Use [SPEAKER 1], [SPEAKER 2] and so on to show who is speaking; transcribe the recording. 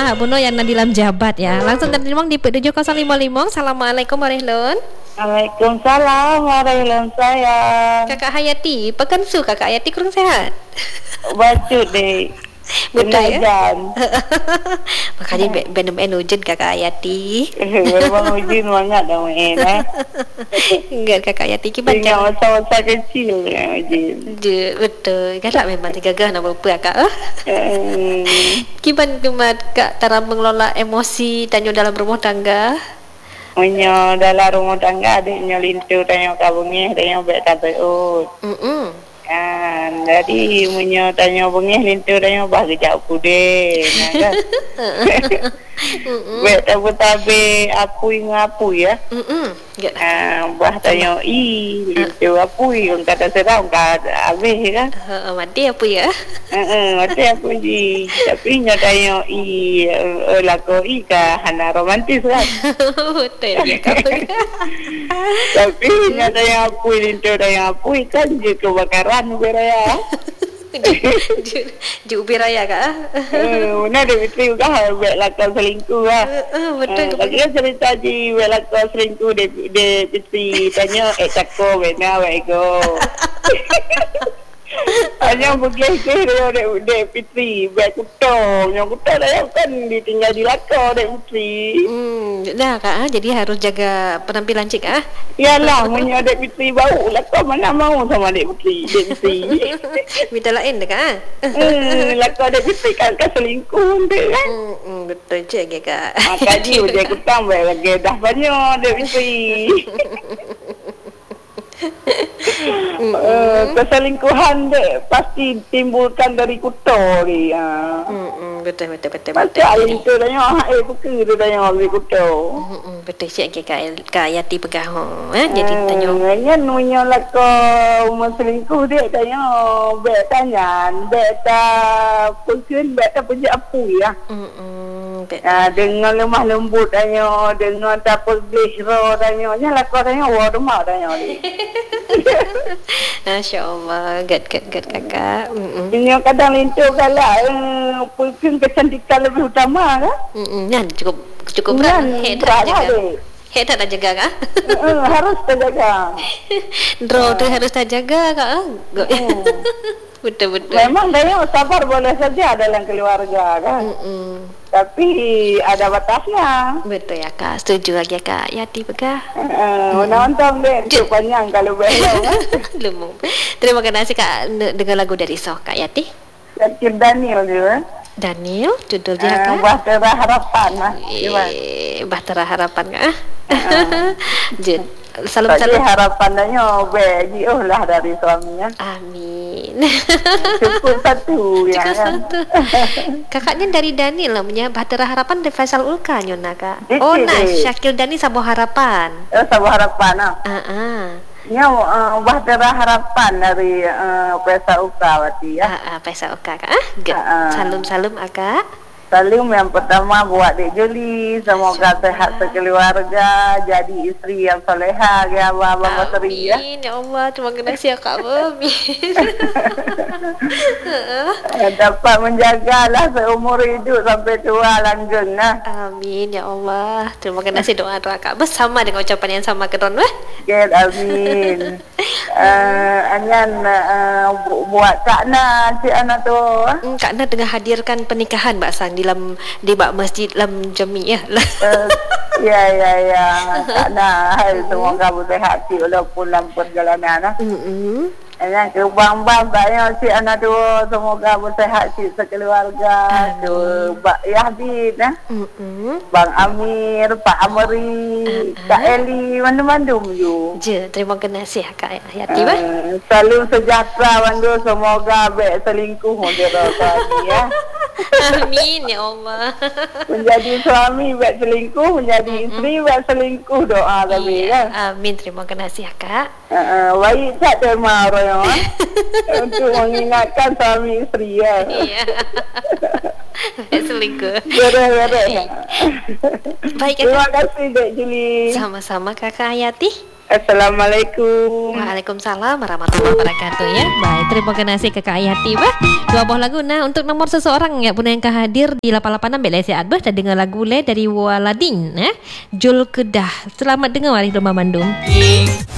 [SPEAKER 1] Kak Buno yang dalam jabat ya. Langsung terima di 7055. Assalamualaikum warahmatullahi.
[SPEAKER 2] Waalaikumsalam warahmatullahi sayang.
[SPEAKER 1] Kakak Hayati, pekan su Kakak Hayati kurang sehat.
[SPEAKER 2] Baca deh.
[SPEAKER 1] Betul ya.
[SPEAKER 2] Hujan.
[SPEAKER 1] Makanya benem hujan Kakak Hayati.
[SPEAKER 2] Memang hujan banget dah main
[SPEAKER 1] Enggak Kakak Hayati ki
[SPEAKER 2] Ingat
[SPEAKER 1] baca.
[SPEAKER 2] masa-masa kecil kan hujan.
[SPEAKER 1] Betul. Galak memang digagah nak apa Kak. Kiban kemat Kak cara mengelola emosi tanya dalam rumah tangga.
[SPEAKER 2] Punya dalam rumah tangga adiknya lintu tanya kabungnya tanya baik tak beut. Kan jadi punya tanya bengih lintu tanya bah kejap pude kan. Baik tabe apu ngapu ya. Bah tanya lintu apu orang kata serang kata habis kan.
[SPEAKER 1] Mati apa ya?
[SPEAKER 2] Mati aku di tapi nya tanya lagu ka hana romantis kan.
[SPEAKER 1] Betul ya Kak.
[SPEAKER 2] Tapi nya tanya apu lintu tanya apu kan je kebakaran beraya.
[SPEAKER 1] Di ubi raya Kak.
[SPEAKER 2] Mana ada betul juga buat lakon selingkuh lah.
[SPEAKER 1] Betul.
[SPEAKER 2] Bagi cerita di buat lakon selingkuh de piti tanya cakko bena wego. Hanya begitu de piti buat kutong. Yang kutong dah kan ditinggal di lakon de piti.
[SPEAKER 1] Dah Kak, jadi harus jaga penampilan cik ah.
[SPEAKER 2] Yalah, punya dek piti bau lakon mana mau sama dek piti.
[SPEAKER 1] Minta lain dah Kak.
[SPEAKER 2] Lakon dek piti kan selingkuh dek kan.
[SPEAKER 1] Betul je Kak.
[SPEAKER 2] Kaji dia kutang lagi dah banyak dek piti. Keselingkuhan dek pasti timbulkan dari kuto dia.
[SPEAKER 1] Betul.
[SPEAKER 2] Macam itu tanya buku tu tanya dari kuto.
[SPEAKER 1] Betul cik Kak Yati pegah. Jadi tanya.
[SPEAKER 2] Yang nunya lako selingkuh dek tanya bet tanya bet pun bet punya apu ya. Dengan lemah lembut tanya dengan tak pergih tanya nya lako tanya wa rumah tanya dia.
[SPEAKER 1] Masya Allah, good Kakak.
[SPEAKER 2] Ini kadang lintu kalau mungkin kecantikan lebih utama kan?
[SPEAKER 1] Nan cukup berat. Head tak jaga Kak?
[SPEAKER 2] Harus terjaga.
[SPEAKER 1] Draw tu harus terjaga Kak. Betul.
[SPEAKER 2] Memang dia sabar boleh saja dalam keluarga kan? Tapi ada batasnya.
[SPEAKER 1] Betul ya Kak, setuju lagi Kak Yati pegah.
[SPEAKER 2] Nonton deh, itu panjang kalau belum.
[SPEAKER 1] Lemung. Terima kasih Kak dengan lagu dari Soh Kak Yati.
[SPEAKER 2] Kecil Daniel juga.
[SPEAKER 1] Daniel, judul dia Kak.
[SPEAKER 2] Bahtera Harapan lah.
[SPEAKER 1] Bahtera Harapan Kak. Salam.
[SPEAKER 2] Harapannya bagi lah dari suaminya.
[SPEAKER 1] Amin.
[SPEAKER 2] Cukup satu ya kan.
[SPEAKER 1] Kakaknya dari Daniel namanya Bahtera Harapan dari Faisal Ulka nyona Kak. Oh nah, Syakil Dani Sabo Harapan.
[SPEAKER 2] Sabo Harapan Ya, Bahtera Harapan dari Faisal Ulka berarti ya.
[SPEAKER 1] Faisal Ulka Kak. Salam Kak.
[SPEAKER 2] Salim yang pertama buat Dek Juli, semoga sehat sekeluarga, jadi istri yang soleha ya Abang Seri ya.
[SPEAKER 1] Amin ya Allah, terima kasih ya Kak. Amin.
[SPEAKER 2] Dapat menjagalah seumur hidup sampai tua langgeng lah.
[SPEAKER 1] Amin ya Allah. Terima kasih doa Kak. Bersama dengan ucapan yang sama ke Ron weh.
[SPEAKER 2] Okay, amin. Anyan buat Kak Na, Cik Ana tu.
[SPEAKER 1] Kak Na tengah hadirkan pernikahan Mbak Sang di bak masjid dalam jamiah lah.
[SPEAKER 2] Ya. Kak Na, semoga bersehat walaupun dalam perjalanan. Yang ke bang taknya Cik Ana tu semoga bersehat Cik sekeluarga. Tu Mbak Yahdin Bang Amir, Pak Amri, Kak Eli, mana-mana you.
[SPEAKER 1] Terima kasih Kak Yati bah.
[SPEAKER 2] Salam sejahtera bandu semoga baik selingkuh dia ya.
[SPEAKER 1] Amin ya Allah.
[SPEAKER 2] Menjadi suami baik selingkuh, menjadi isteri baik selingkuh doa kami kan.
[SPEAKER 1] Amin, terima kasih Kak.
[SPEAKER 2] Baik tak terima orang untuk mengingatkan suami isteri ya.
[SPEAKER 1] Iya. Selingkuh.
[SPEAKER 2] Beres.
[SPEAKER 1] Baik
[SPEAKER 2] Terima kasih Dek Juli.
[SPEAKER 1] Sama-sama Kakak Hayati.
[SPEAKER 2] Assalamualaikum.
[SPEAKER 1] Waalaikumsalam warahmatullahi wabarakatuh ya. Baik, terima kasih Kakak Ayati bah. Dua buah lagu nah untuk nomor seseorang ya pun yang hadir di 886 Belai Siat bah dan dengar lagu le dari Waladin Jul Kedah. Selamat dengar Wali Lomba Bandung.